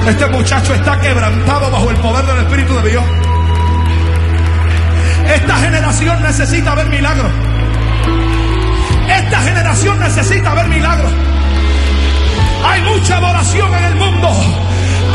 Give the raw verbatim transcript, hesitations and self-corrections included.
Este muchacho está quebrantado bajo el poder del Espíritu de Dios. Esta generación necesita ver milagros. Esta generación necesita ver milagros. Hay mucha adoración en el mundo,